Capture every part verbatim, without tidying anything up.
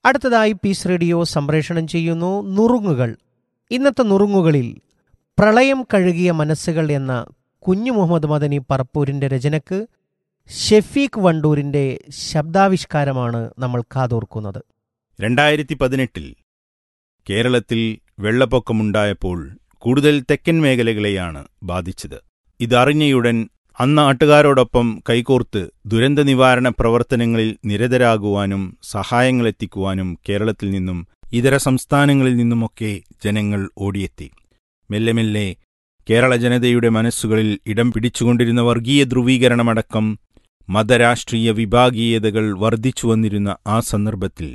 അടുത്തതായി piece radio സംപ്രേഷണം ചെയ്യുന്നു നുറുങ്ങുകൾ. ഇന്നത്തെ നുറുങ്ങുകളിൽ പ്രളയം കഴുകിയ മനസ്സുകൾ എന്ന കുഞ്ഞു മുഹമ്മദ് മദനി പറപ്പൂരിൻ്റെ രചനയ്ക്ക് ഷെഫീഖ് വണ്ടൂരിൻ്റെ ശബ്ദാവിഷ്കാരമാണ് നമ്മൾ കാതോർക്കുന്നത്. രണ്ടായിരത്തി പതിനെട്ടിൽ കേരളത്തിൽ വെള്ളപ്പൊക്കമുണ്ടായപ്പോൾ കൂടുതൽ തെക്കൻ മേഖലകളെയാണ് ബാധിച്ചത്. ഇതറിഞ്ഞയുടൻ അന്നാട്ടുകാരോടൊപ്പം കൈകോർത്ത് ദുരന്ത നിവാരണ പ്രവർത്തനങ്ങളിൽ നിരതരാകുവാനും സഹായങ്ങളെത്തിക്കുവാനും കേരളത്തിൽ നിന്നും ഇതര സംസ്ഥാനങ്ങളിൽ നിന്നുമൊക്കെ ജനങ്ങൾ ഓടിയെത്തി. മെല്ലെ മെല്ലെ കേരള ജനതയുടെ മനസ്സുകളിൽ ഇടം പിടിച്ചുകൊണ്ടിരുന്ന വർഗീയ ധ്രുവീകരണമടക്കം മതരാഷ്ട്രീയ വിഭാഗീയതകൾ വർദ്ധിച്ചുവന്നിരുന്ന ആ സന്ദർഭത്തിൽ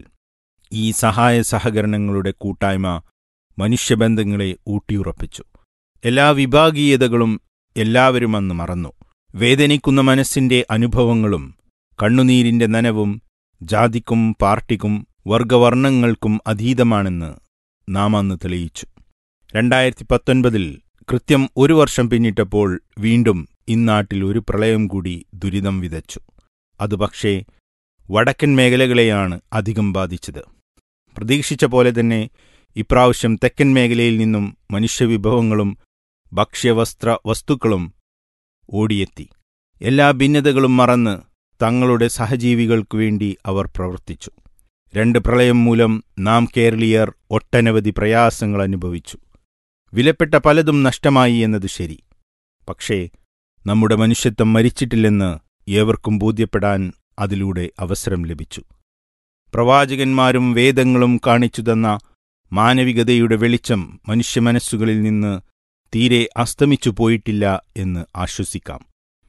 ഈ സഹായ സഹകരണങ്ങളുടെ കൂട്ടായ്മ മനുഷ്യബന്ധങ്ങളെ ഊട്ടിയുറപ്പിച്ചു. എല്ലാ വിഭാഗീയതകളും എല്ലാവരും അന്ന് മറന്നു. വേദനിക്കുന്ന മനസ്സിന്റെ അനുഭവങ്ങളും കണ്ണുനീരിന്റെ നനവും ജാതിക്കും പാർട്ടിക്കും വർഗവർണ്ണങ്ങൾക്കും അതീതമാണെന്ന് നാം അന്ന് തെളിയിച്ചു. രണ്ടായിരത്തി പത്തൊൻപതിൽ കൃത്യം ഒരു വർഷം പിന്നിട്ടപ്പോൾ വീണ്ടും ഇന്നാട്ടിൽ ഒരു പ്രളയം കൂടി ദുരിതം വിതച്ചു. അത് പക്ഷേ വടക്കൻ മേഖലകളെയാണ് അധികം ബാധിച്ചത്. പ്രതീക്ഷിച്ച പോലെ തന്നെ ഇപ്രാവശ്യം തെക്കൻ മേഖലയിൽ നിന്നും മനുഷ്യവിഭവങ്ങളും ഭക്ഷ്യവസ്ത്ര വസ്തുക്കളും ഓടിയെത്തി. എല്ലാ ഭിന്നതകളും മറന്ന് തങ്ങളുടെ സഹജീവികൾക്കു വേണ്ടി അവർ പ്രവർത്തിച്ചു. രണ്ട് പ്രളയം മൂലം നാം കേരളീയർ ഒട്ടനവധി പ്രയാസങ്ങൾ അനുഭവിച്ചു. വിലപ്പെട്ട പലതും നഷ്ടമായി എന്നത് ശരി. പക്ഷേ നമ്മുടെ മനുഷ്യത്വം മരിച്ചിട്ടില്ലെന്ന് ഏവർക്കും ബോധ്യപ്പെടാൻ അതിലൂടെ അവസരം ലഭിച്ചു. പ്രവാചകന്മാരും വേദങ്ങളും കാണിച്ചു തന്ന മാനവികതയുടെ വെളിച്ചം മനുഷ്യമനസ്സുകളിൽ നിന്ന് തീരെ അസ്തമിച്ചു പോയിട്ടില്ല എന്ന് ആശ്വസിക്കാം.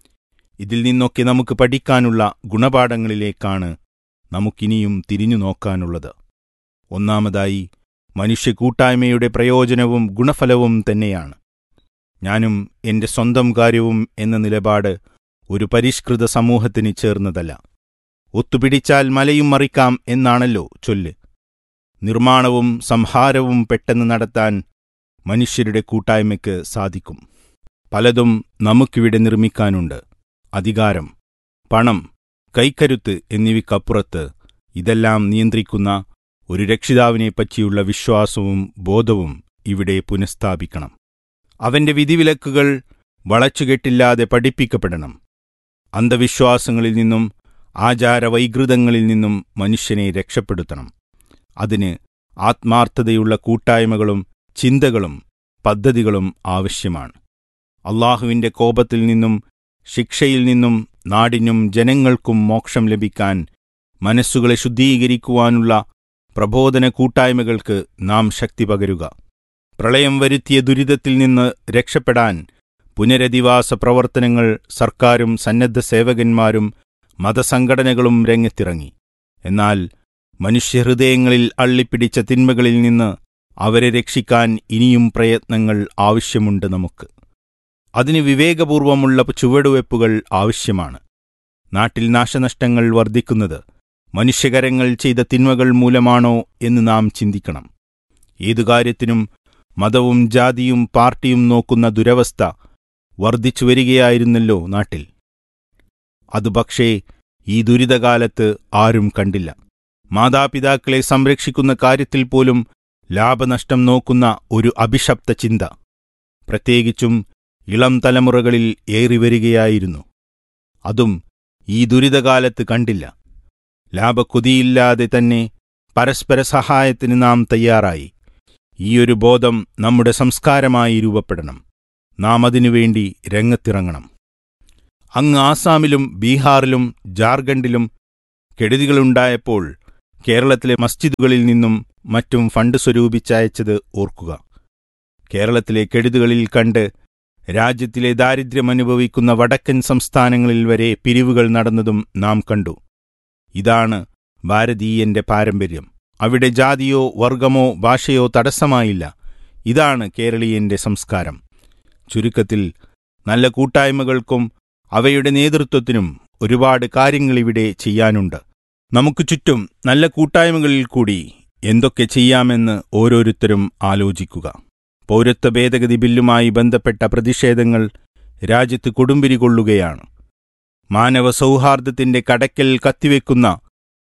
ഇതിൽ നിന്നൊക്കെ നമുക്ക് പഠിക്കാനുള്ള ഗുണപാഠങ്ങളിലേക്കാണ് നമുക്കിനിയും തിരിഞ്ഞു നോക്കാനുള്ളത്. ഒന്നാമതായി മനുഷ്യക്കൂട്ടായ്മയുടെ പ്രയോജനവും ഗുണഫലവും തന്നെയാണ്. ഞാനും എന്റെ സ്വന്തം കാര്യവും എന്ന നിലപാട് ഒരു പരിഷ്കൃത സമൂഹത്തിന് ചേർന്നതല്ല. ഒത്തുപിടിച്ചാൽ മലയും മറിക്കാം എന്നാണല്ലോ ചൊല്ല്. നിർമ്മാണവും സംഹാരവും പെട്ടെന്ന് നടത്താൻ മനുഷ്യരുടെ കൂട്ടായ്മയ്ക്ക് സാധിക്കും. പലതും നമുക്കിവിടെ നിർമ്മിക്കാനുണ്ട്. അധികാരം, പണം, കൈക്കരുത്ത് എന്നിവയ്ക്കപ്പുറത്ത് ഇതെല്ലാം നിയന്ത്രിക്കുന്ന ഒരു രക്ഷിതാവിനെപ്പറ്റിയുള്ള വിശ്വാസവും ബോധവും ഇവിടെ പുനഃസ്ഥാപിക്കണം. അവന്റെ വിധിവിലക്കുകൾ വളച്ചുകെട്ടില്ലാതെ പഠിപ്പിക്കപ്പെടണം. അന്ധവിശ്വാസങ്ങളിൽ നിന്നും ആചാരവൈകൃതങ്ങളിൽ നിന്നും മനുഷ്യനെ രക്ഷപ്പെടുത്തണം. അതിന് ആത്മാർത്ഥതയുള്ള കൂട്ടായ്മകളും ചിന്തകളും പദ്ധതികളും ആവശ്യമാണ്. അള്ളാഹുവിന്റെ കോപത്തിൽ നിന്നും ശിക്ഷയിൽ നിന്നും നാടിനും ജനങ്ങൾക്കും മോക്ഷം ലഭിക്കാൻ മനസ്സുകളെ ശുദ്ധീകരിക്കുവാനുള്ള പ്രബോധന കൂട്ടായ്മകൾക്ക് നാം ശക്തി പകരുക. പ്രളയം വരുത്തിയ ദുരിതത്തിൽ നിന്ന് രക്ഷപ്പെടാൻ പുനരധിവാസ പ്രവർത്തനങ്ങൾ സർക്കാരും സന്നദ്ധ സേവകന്മാരും മതസംഘടനകളും രംഗത്തിറങ്ങി. എന്നാൽ മനുഷ്യഹൃദയങ്ങളിൽ അള്ളിപ്പിടിച്ച തിന്മകളിൽ നിന്ന് അവരെ രക്ഷിക്കാൻ ഇനിയും പ്രയത്നങ്ങൾ ആവശ്യമുണ്ട് നമുക്ക്. അതിന് വിവേകപൂർവമുള്ള ചുവടുവയ്പ്പുകൾ ആവശ്യമാണ്. നാട്ടിൽ നാശനഷ്ടങ്ങൾ വർദ്ധിക്കുന്നത് മനുഷ്യകരങ്ങൾ ചെയ്ത തിന്മകൾ മൂലമാണോ എന്ന് നാം ചിന്തിക്കണം. ഏതു കാര്യത്തിനും മതവും ജാതിയും പാർട്ടിയും നോക്കുന്ന ദുരവസ്ഥ വർദ്ധിച്ചു വരികയായിരുന്നല്ലോ നാട്ടിൽ. അത് പക്ഷേ ഈ ദുരിതകാലത്ത് ആരും കണ്ടില്ല. മാതാപിതാക്കളെ സംരക്ഷിക്കുന്ന കാര്യത്തിൽ പോലും ലാഭനഷ്ടം നോക്കുന്ന ഒരു അഭിശപ്ത ചിന്ത പ്രത്യേകിച്ചും ഇളം തലമുറകളിൽ ഏറിവരികയായിരുന്നു. അതും ഈ ദുരിതകാലത്ത് കണ്ടില്ല. ലാഭക്കൊതിയില്ലാതെ തന്നെ പരസ്പര സഹായത്തിന് നാം തയ്യാറായി. ഈയൊരു ബോധം നമ്മുടെ സംസ്കാരമായി രൂപപ്പെടണം. നാം അതിനുവേണ്ടി രംഗത്തിറങ്ങണം. അങ്ങ് ആസാമിലും ബീഹാറിലും ജാർഖണ്ഡിലും കെടുതികളുണ്ടായപ്പോൾ കേരളത്തിലെ മസ്ജിദുകളിൽ നിന്നും മറ്റും ഫണ്ട് സ്വരൂപിച്ചയച്ചത് ഓർക്കുക. കേരളത്തിലെ കെടുതികളിൽ കണ്ട് രാജ്യത്തിലെ ദാരിദ്ര്യമനുഭവിക്കുന്ന വടക്കൻ സംസ്ഥാനങ്ങളിൽ വരെ പിരിവുകൾ നടന്നതും നാം കണ്ടു. ഇതാണ് ഭാരതീയന്റെ പാരമ്പര്യം. അവിടെ ജാതിയോ വർഗമോ ഭാഷയോ തടസ്സമായില്ല. ഇതാണ് കേരളീയന്റെ സംസ്കാരം. ചുരുക്കത്തിൽ നല്ല കൂട്ടായ്മകൾക്കും അവയുടെ നേതൃത്വത്തിനും ഒരുപാട് കാര്യങ്ങളിവിടെ ചെയ്യാനുണ്ട്. നമുക്ക് ചുറ്റും നല്ല കൂട്ടായ്മകളിൽ കൂടി എന്തൊക്കെ ചെയ്യാമെന്ന് ഓരോരുത്തരും ആലോചിക്കുക. പൗരത്വ ഭേദഗതി ബില്ലുമായി ബന്ധപ്പെട്ട പ്രതിഷേധങ്ങൾ രാജ്യത്ത് കൊടുമ്പിരി കൊള്ളുകയാണ്. മാനവ സൗഹാർദ്ദത്തിന്റെ കടക്കൽ കത്തിവെക്കുന്ന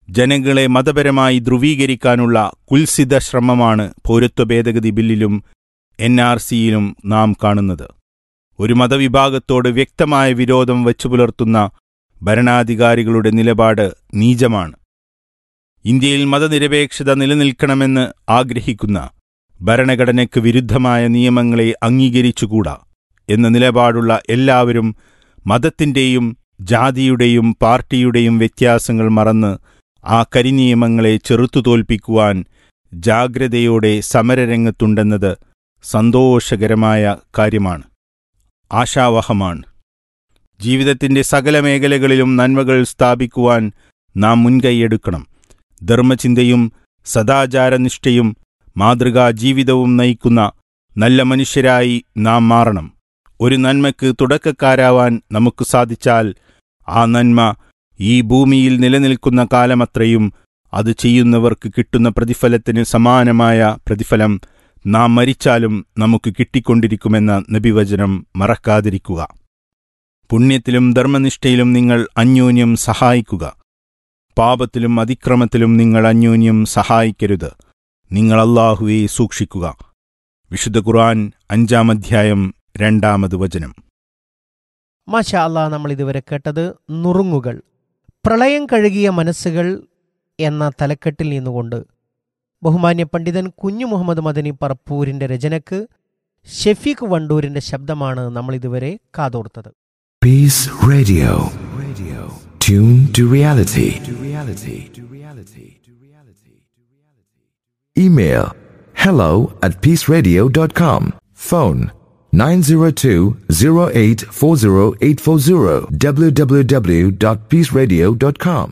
ജനങ്ങളെ മതപരമായി ധ്രുവീകരിക്കാനുള്ള കുൽസിത ശ്രമമാണ് പൗരത്വ ഭേദഗതി ബില്ലിലും എൻ ആർ സിയിലും നാം കാണുന്നത്. ഒരു മതവിഭാഗത്തോട് വ്യക്തമായ വിരോധം വച്ചുപുലർത്തുന്ന ഭരണാധികാരികളുടെ നിലപാട് നീചമാണ്. ഇന്ത്യയിൽ മതനിരപേക്ഷത നിലനിൽക്കണമെന്ന് ആഗ്രഹിക്കുന്ന ഭരണഘടനയ്ക്ക് വിരുദ്ധമായ നിയമങ്ങളെ അംഗീകരിച്ചുകൂടാ എന്ന നിലപാടുള്ള എല്ലാവരും മതത്തിൻ്റെയും ജാതിയുടെയും പാർട്ടിയുടെയും വ്യത്യാസങ്ങൾ മറന്ന് ആ കരിനിയമങ്ങളെ ചെറുത്തുതോൽപ്പിക്കുവാൻ ജാഗ്രതയോടെ സമരരംഗത്തുണ്ടെന്നത് സന്തോഷകരമായ കാര്യമാണ്, ആശാവഹമാണ്. ജീവിതത്തിൻ്റെ സകല മേഖലകളിലും നന്മകൾ സ്ഥാപിക്കുവാൻ നാം മുൻകൈയെടുക്കണം. ധർമ്മചിന്തയും സദാചാരനിഷ്ഠയും മാതൃകാ ജീവിതവും നയിക്കുന്ന നല്ല മനുഷ്യരായി നാം മാറണം. ഒരു നന്മയ്ക്ക് തുടക്കക്കാരാവാൻ നമുക്ക് സാധിച്ചാൽ ആ നന്മ ഈ ഭൂമിയിൽ നിലനിൽക്കുന്ന കാലമത്രയും അത് ചെയ്യുന്നവർക്ക് കിട്ടുന്ന പ്രതിഫലത്തിന് സമാനമായ പ്രതിഫലം നാം മരിച്ചാലും നമുക്ക് കിട്ടിക്കൊണ്ടിരിക്കുമെന്ന നബിവചനം മറക്കാതിരിക്കുക. പുണ്യത്തിലും ധർമ്മനിഷ്ഠയിലും നിങ്ങൾ അന്യോന്യം സഹായിക്കുക. പാപത്തിലും അതിക്രമത്തിലും നിങ്ങൾ അന്യോന്യം സഹായിക്കരുത്. നിങ്ങൾ അല്ലാഹുവെ സൂക്ഷിക്കുക. വിശുദ്ധ ഖുർആൻ അഞ്ചാം അധ്യായം രണ്ടാമത് വചനം. മാഷാ അല്ലാ, നമ്മൾ ഇതുവരെ കേട്ടത് നുറുങ്ങുകൾ. പ്രളയം കഴുകിയ മനസ്സുകൾ എന്ന തലക്കെട്ടിൽ നിന്നുകൊണ്ട് ബഹുമാന്യ പണ്ഡിതൻ കുഞ്ഞു മുഹമ്മദ് മദനി പറപ്പൂരിൻ്റെ രചനയ്ക്ക് ഷെഫീഖ് വണ്ടൂരിൻ്റെ ശബ്ദമാണ് നമ്മൾ ഇതുവരെ കാതോർത്തത്. Peace Radio. Radio. Tune to reality. To reality. To reality. To reality. Email hello at peaceradio dot com. Phone nine zero two zero eight four zero eight four zero. w w w dot peaceradio dot com.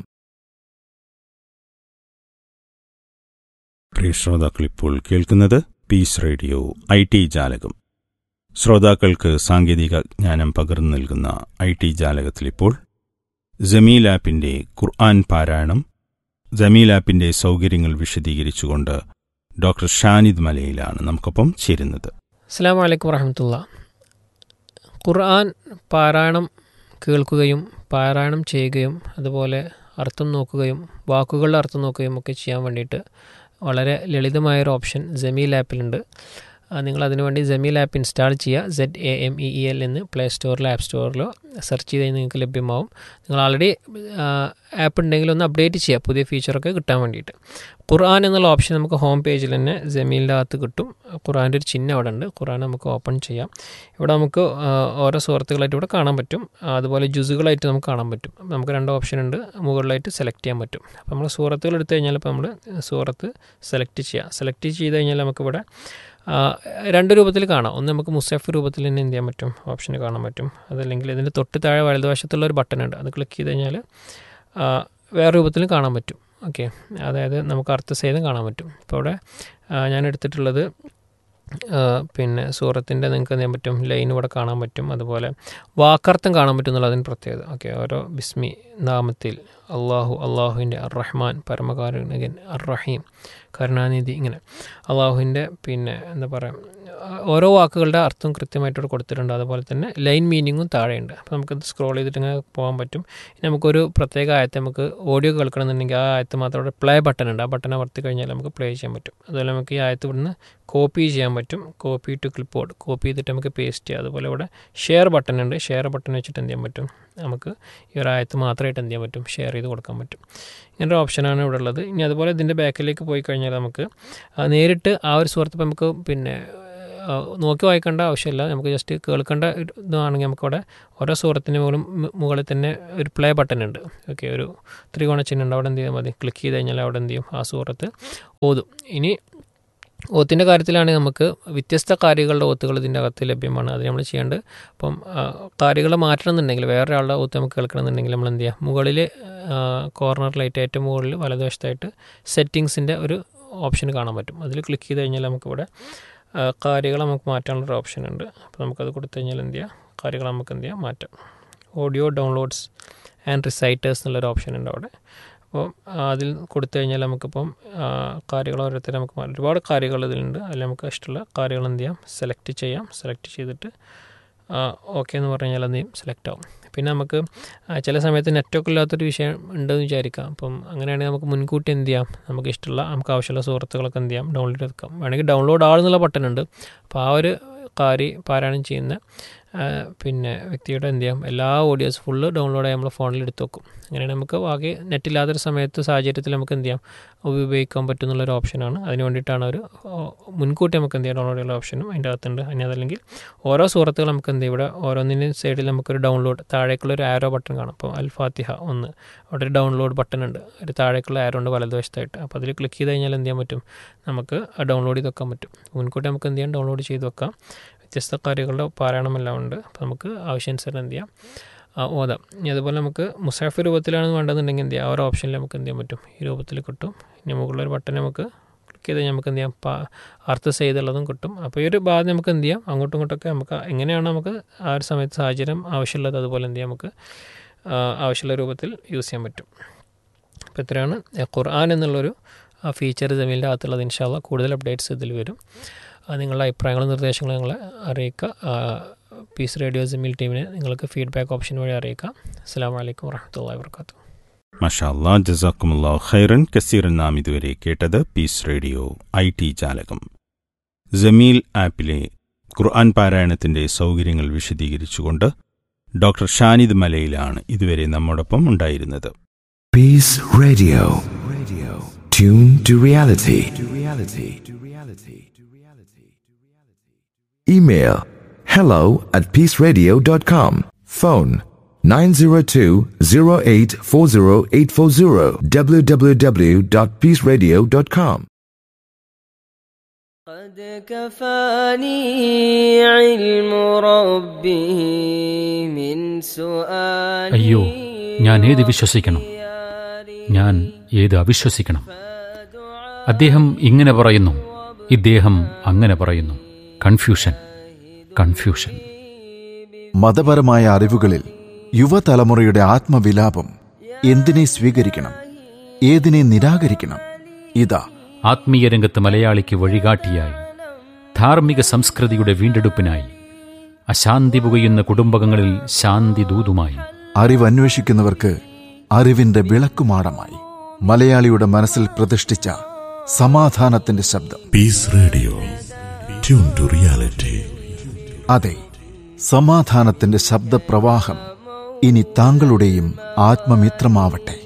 പ്രിയ ശ്രോതാക്കൾ, ഇപ്പോൾ കേൾക്കുന്നത് piece radio I T ജാലകം. ശ്രോതാക്കൾക്ക് സാങ്കേതിക ജ്ഞാനം പകർന്നു നൽകുന്ന I T ജാലകത്തിലിപ്പോൾ Jameel ആപ്പിൻ്റെ ഖുർആൻ പാരായണം, ജമീൽ ആപ്പിൻ്റെ സൗകര്യങ്ങൾ വിശദീകരിച്ചുകൊണ്ട് ഡോക്ടർ ഷാനിദ് മലയിലാണ് നമുക്കൊപ്പം ചേരുന്നത്. അസ്സലാമു അലൈക്കും വറഹ്മത്തുള്ളാഹി. ഖുർആൻ പാരായണം കേൾക്കുകയും പാരായണം ചെയ്യുകയും അതുപോലെ അർത്ഥം നോക്കുകയും വാക്കുകളുടെ അർത്ഥം നോക്കുകയും ഒക്കെ ചെയ്യാൻ വേണ്ടിയിട്ട് വളരെ ലളിതമായൊരു ഓപ്ഷൻ ജമീൽ ആപ്പിലുണ്ട്. നിങ്ങൾ അതിനുവേണ്ടി ജമീൽ ആപ്പ് ഇൻസ്റ്റാൾ ചെയ്യുക. Z A M E E L എന്ന് പ്ലേ സ്റ്റോറിലോ ആപ്പ് സ്റ്റോറിലോ സെർച്ച് ചെയ്ത് നിങ്ങൾക്ക് ലഭ്യമാവും. നിങ്ങൾ ആൾറെഡി ആപ്പ് ഉണ്ടെങ്കിൽ ഒന്ന് അപ്ഡേറ്റ് ചെയ്യുക, പുതിയ ഫീച്ചറൊക്കെ കിട്ടാൻ വേണ്ടിയിട്ട്. ഖുർആൻ എന്നുള്ള ഓപ്ഷൻ നമുക്ക് ഹോം പേജിൽ തന്നെ ജമീലിൻ്റെ അകത്ത് കിട്ടും. ഖുർആൻ്റെ ഒരു ചിഹ്നം അവിടെ ഉണ്ട്. ഖുർആൻ നമുക്ക് ഓപ്പൺ ചെയ്യാം. ഇവിടെ നമുക്ക് ഓരോ സുഹൃത്തുക്കളായിട്ട് ഇവിടെ കാണാൻ പറ്റും. അതുപോലെ ജുസുകളായിട്ട് നമുക്ക് കാണാൻ പറ്റും. നമുക്ക് രണ്ട് ഓപ്ഷൻ ഉണ്ട്, മുകളിലായിട്ട് സെലക്ട് ചെയ്യാൻ പറ്റും. അപ്പോൾ നമ്മൾ സൂറത്തുകൾ എടുത്തു കഴിഞ്ഞാൽ ഇപ്പോൾ നമ്മൾ സൂറത്ത് സെലക്ട് ചെയ്യുക. സെലക്ട് ചെയ്ത് കഴിഞ്ഞാൽ നമുക്കിവിടെ രണ്ട് രൂപത്തിൽ കാണാം. ഒന്ന് നമുക്ക് മുസഫ് രൂപത്തിൽ തന്നെ എന്ത് ചെയ്യാൻ പറ്റും, ഓപ്ഷന് കാണാൻ പറ്റും. അതല്ലെങ്കിൽ ഇതിൻ്റെ തൊട്ട് താഴെ വലതുവശത്തുള്ള ഒരു ബട്ടൺ ഉണ്ട്, അത് ക്ലിക്ക് ചെയ്ത് കഴിഞ്ഞാൽ വേറെ രൂപത്തിലും കാണാൻ പറ്റും. ഓക്കെ, അതായത് നമുക്ക് അർത്ഥസഹിതം കാണാൻ പറ്റും. ഇപ്പോൾ ഇവിടെ ഞാൻ എടുത്തിട്ടുള്ളത് പിന്നെ സൂറത്തിൻ്റെ നിങ്ങൾക്ക് എന്ത് ചെയ്യാൻ പറ്റും, ലൈൻ ഇവിടെ കാണാൻ പറ്റും. അതുപോലെ വാക്കർത്ഥം കാണാൻ പറ്റും എന്നുള്ള അതിന് പ്രത്യേകത. ഓക്കെ, ഓരോ ബിസ്മി നാമത്തിൽ അള്ളാഹു, അള്ളാഹുവിൻ്റെ അർ റഹ്മാൻ പരമകാരുണികൻ, അർ റഹീം കരുണാനിധി, ഇങ്ങനെ അള്ളാഹുവിൻ്റെ പിന്നെ എന്താ പറയുക ഓരോ വാക്കുകളുടെ അർത്ഥം കൃത്യമായിട്ട് കൊടുത്തിട്ടുണ്ട്. അതുപോലെ തന്നെ ലൈൻ മീനിങ്ങും താഴെയുണ്ട്. അപ്പോൾ നമുക്കത് സ്ക്രോൾ ചെയ്തിട്ട് ഇങ്ങനെ പോകാൻ പറ്റും. ഇനി നമുക്കൊരു പ്രത്യേക ആയത്തെ നമുക്ക് ഓഡിയോ കേൾക്കണമെന്നുണ്ടെങ്കിൽ ആ ആയത്ത് മാത്രം അവിടെ പ്ലേ ബട്ടൺ ഉണ്ട്. ആ ബട്ടൺ അമർത്തി കഴിഞ്ഞാൽ നമുക്ക് പ്ലേ ചെയ്യാൻ പറ്റും. അതുപോലെ നമുക്ക് ഈ ആയത്ത് ഇവിടുന്ന് കോപ്പി ചെയ്യാൻ പറ്റും. Copy to clip board copy ചെയ്തിട്ട് നമുക്ക് പേസ്റ്റ് ചെയ്യാം. അതുപോലെ ഇവിടെ ഷെയർ ബട്ടൺ ഉണ്ട്. ഷെയർ ബട്ടൺ വെച്ചിട്ട് എന്ത് ചെയ്യാൻ പറ്റും, നമുക്ക് ഈ ഒരു ആയത്ത് മാത്രമായിട്ട് എന്ത് ചെയ്യാൻ പറ്റും, ഷെയർ ചെയ്ത് കൊടുക്കാൻ പറ്റും. ഇങ്ങനൊരു ഓപ്ഷനാണ് ഇവിടെ ഉള്ളത്. ഇനി അതുപോലെ ഇതിൻ്റെ ബാക്കിലേക്ക് പോയി കഴിഞ്ഞാൽ നമുക്ക് നേരിട്ട് ആ ഒരു സുഹൃത്ത് ഇപ്പോൾ നമുക്ക് പിന്നെ നോക്കി വായിക്കേണ്ട ആവശ്യമില്ല. നമുക്ക് ജസ്റ്റ് കേൾക്കേണ്ട ഇതാണെങ്കിൽ നമുക്കവിടെ ഓരോ സുഹൃത്തിൻ്റെ മുകളിൽ മുകളിൽ തന്നെ ഒരു പ്ലേ ബട്ടൺ ഉണ്ട്. ഓക്കെ, ഒരു ത്രികോണ ചിഹ്നം ഉണ്ട്. അവിടെ എന്ത് ചെയ്താൽ മതി, ക്ലിക്ക് ചെയ്ത് കഴിഞ്ഞാൽ അവിടെ എന്ത് ചെയ്യും, ആ സുഹൃത്ത് ഓതും. ഇനി ഓത്തിൻ്റെ കാര്യത്തിലാണെങ്കിൽ നമുക്ക് വ്യത്യസ്ത കാരികളുടെ ഓത്തുകൾ ഇതിൻ്റെ അകത്ത് ലഭ്യമാണ്. അത് നമ്മൾ ചെയ്യേണ്ടത് അപ്പം കാരികൾ മാറ്റണമെന്നുണ്ടെങ്കിൽ വേറൊരാളുടെ ഓത്ത് നമുക്ക് കേൾക്കണമെന്നുണ്ടെങ്കിൽ നമ്മൾ എന്ത് ചെയ്യുക, മുകളിൽ കോർണറിലായിട്ട് ഏറ്റവും മുകളിൽ വലതുവശത്തായിട്ട് സെറ്റിങ്സിൻ്റെ ഒരു ഓപ്ഷൻ കാണാൻ പറ്റും. അതിൽ ക്ലിക്ക് ചെയ്ത് കഴിഞ്ഞാൽ നമുക്കിവിടെ കാര്യങ്ങൾ നമുക്ക് മാറ്റാനുള്ളൊരു ഓപ്ഷൻ ഉണ്ട്. അപ്പോൾ നമുക്കത് കൊടുത്തു കഴിഞ്ഞാൽ എന്ത് ചെയ്യുക, കാര്യങ്ങൾ നമുക്ക് എന്ത് ചെയ്യാം, മാറ്റാം. ഓഡിയോ ഡൗൺലോഡ്സ് ആൻഡ് റിസൈറ്റേഴ്സ് എന്നുള്ളൊരു ഓപ്ഷൻ ഉണ്ട് അവിടെ. അപ്പോൾ അതിൽ കൊടുത്തു കഴിഞ്ഞാൽ നമുക്കിപ്പം കാര്യങ്ങൾ ഓരോരുത്തർ നമുക്ക് ഒരുപാട് കാര്യങ്ങൾ ഇതിലുണ്ട്. അതിൽ നമുക്ക് ഇഷ്ടമുള്ള കാര്യങ്ങൾ എന്ത് ചെയ്യാം, സെലക്ട് ചെയ്യാം. സെലക്ട് ചെയ്തിട്ട് ഓക്കെ എന്ന് പറഞ്ഞു കഴിഞ്ഞാൽ എന്ത് ചെയ്യും, സെലക്ട് ആവും. പിന്നെ നമുക്ക് ചില സമയത്ത് നെറ്റൊക്കെ ഇല്ലാത്തൊരു വിഷയം ഉണ്ടെന്ന് വിചാരിക്കാം. അപ്പം അങ്ങനെയാണെങ്കിൽ നമുക്ക് മുൻകൂട്ടി എന്ത് ചെയ്യാം, നമുക്ക് ഇഷ്ടമുള്ള നമുക്ക് ആവശ്യമുള്ള സുഹൃത്തുക്കളൊക്കെ എന്ത് ചെയ്യാം, ഡൗൺലോഡ് എടുക്കാം. വേണമെങ്കിൽ ഡൗൺലോഡ് ആളെന്നുള്ള ബട്ടൺ ഉണ്ട്. അപ്പോൾ ആ ഒരു കാരി പാരായണം ചെയ്യുന്ന പിന്നെ വ്യക്തിയുടെ എന്ത് ചെയ്യാം, എല്ലാ ഓഡിയോസ് ഫുള്ള് ഡൗൺലോഡായി നമ്മൾ ഫോണിൽ എടുത്ത് വെക്കും. അങ്ങനെയാണ് നമുക്ക് ബാക്കി നെറ്റില്ലാത്തൊരു സമയത്ത് സാഹചര്യത്തിൽ നമുക്ക് എന്ത് ചെയ്യാം, ഉപയോഗിക്കാൻ പറ്റും എന്നുള്ളൊരു ഓപ്ഷനാണ്. അതിന് വേണ്ടിയിട്ടാണ് ഒരു മുൻകൂട്ടി നമുക്ക് എന്ത് ചെയ്യാം ഡൗൺലോഡ് ചെയ്യുന്ന ഓപ്ഷനും അതിൻ്റെ അകത്തുണ്ട്. അതിന് അതല്ലെങ്കിൽ ഓരോ സുഹൃത്തുക്കൾ നമുക്ക് എന്ത് ചെയ്യും, ഇവിടെ ഓരോന്നിൻ്റെയും സൈഡിൽ നമുക്കൊരു ഡൗൺലോഡ് താഴേക്കുള്ള ഒരു ആരോ ബട്ടൺ കാണും. അപ്പോൾ അൽ ഫാത്തിഹ ഒന്ന് അവിടെ ഒരു ഡൗൺലോഡ് ബട്ടൺ ഉണ്ട്, ഒരു താഴേക്കുള്ള ആരോ ഉണ്ട് വലതുവശത്തായിട്ട്. അപ്പോൾ അതിൽ ക്ലിക്ക് ചെയ്ത് കഴിഞ്ഞാൽ എന്ത് ചെയ്യാൻ പറ്റും, നമുക്ക് ഡൗൺലോഡ് ചെയ്ത് വെക്കാൻ പറ്റും. മുൻകൂട്ടി നമുക്ക് എന്ത് ചെയ്യാം, ഡൗൺലോഡ് ചെയ്ത് വെക്കാം. വ്യത്യസ്ത കാര്യങ്ങളുടെ പാരായണമെല്ലാം ഉണ്ട്. അപ്പോൾ നമുക്ക് ആവശ്യാനുസരണം എന്ത് ചെയ്യാം, ഓതാം. ഇനി അതുപോലെ നമുക്ക് മുസാഫ് രൂപത്തിലാണ് വേണ്ടതെന്നുണ്ടെങ്കിൽ എന്ത് ചെയ്യാം, ആ ഒരു ഓപ്ഷനിൽ നമുക്ക് എന്ത് ചെയ്യാൻ പറ്റും, ഈ രൂപത്തിൽ കിട്ടും. ഇനി മുകളിലൊരു ബട്ടൺ നമുക്ക് ക്ലിക്ക് ചെയ്താൽ നമുക്ക് എന്ത് ചെയ്യാം, അർത്ഥ ചെയ്തുള്ളതും കിട്ടും. അപ്പോൾ ഈ ഒരു ഭാഗം നമുക്ക് എന്ത് ചെയ്യാം, അങ്ങോട്ടും ഇങ്ങോട്ടൊക്കെ നമുക്ക് എങ്ങനെയാണ് നമുക്ക് ആ ഒരു സമയത്ത് സാഹചര്യം ആവശ്യമുള്ളത് അതുപോലെ എന്ത് ചെയ്യാം, നമുക്ക് ആവശ്യമുള്ള രൂപത്തിൽ യൂസ് ചെയ്യാൻ പറ്റും. അപ്പോൾ ഇത്രയാണ് ഖുർആൻ എന്നുള്ളൊരു ഫീച്ചർ ജമീലിൻ്റെ അകത്തുള്ളത്. ഇൻഷാ അല്ലാഹ് കൂടുതൽ അപ്ഡേറ്റ്സ് ഇതിൽ വരും. നിങ്ങളുടെ അഭിപ്രായങ്ങളും നിർദ്ദേശങ്ങളും ഞങ്ങളെ അറിയിക്കുക. പീസ് റേഡിയോ ജമീൽ ടീമിനെ നിങ്ങൾക്ക് ഫീഡ്ബാക്ക് ഓപ്ഷൻ വഴി അറിയിക്കാം. അസ്സലാമു അലൈക്കും വറഹ്മത്തുള്ളാഹി വബറകാതുഹു. മാഷാ അല്ലാഹ്, ജസാക്കുമുല്ലാഹു ഖൈറൻ കസീറൻ. നാം ഇതുവരെ കേട്ടത് പീസ് റേഡിയോ ഐ ടി ജാലകം. ജമീൽ ആപ്പിലെ ഖുർആൻ പാരായണത്തിന്റെ സൗകര്യങ്ങൾ വിശദീകരിച്ചുകൊണ്ട് ഡോക്ടർ ഷാനിദ് മലയിലാണ് ഇതുവരെ നമ്മോടൊപ്പം ഉണ്ടായിരുന്നത്. Peace Radio. Radio. Tune to reality. To reality. To reality. To reality. Email hello at peaceradio dot com. Phone nine zero two zero eight four zero eight four zero. w w w dot peace radio dot com. قد كفاني علم ربه من سؤالي. അയ്യോ, ഞാൻ ഏത് വിശ്വസിക്കണം, ഞാൻ ഏത് അവിശ്വസിക്കണം? അദ്ദേഹം ഇങ്ങനെ പറയുന്നു, ഇദ്ദേഹം അങ്ങനെ പറയുന്നു. Confusion, confusion. മതപരമായ അറിവുകളിൽ യുവതലമുറയുടെ ആത്മവിലാപം. എന്തിനെ സ്വീകരിക്കണം, ഏതിനെ നിരാകരിക്കണം? ഇതാ ആത്മീയ രംഗത്ത് മലയാളിക്ക് വഴികാട്ടിയായി, ധാർമ്മിക സംസ്കൃതിയുടെ വീണ്ടെടുപ്പിനായി, അശാന്തി പുകയുന്ന കുടുംബങ്ങളിൽ ശാന്തി ദൂതുമായി, അറിവന്വേഷിക്കുന്നവർക്ക് അറിവിന്റെ വിളക്കുമാടമായി, മലയാളിയുടെ മനസ്സിൽ പ്രതിഷ്ഠിച്ച സമാധാനത്തിന്റെ ശബ്ദം. Piece radio, tune to reality. അതെ, സമാധാനത്തിന്റെ ശബ്ദപ്രവാഹം ഇനി താങ്കളുടെയും ആത്മമിത്രമാവട്ടെ.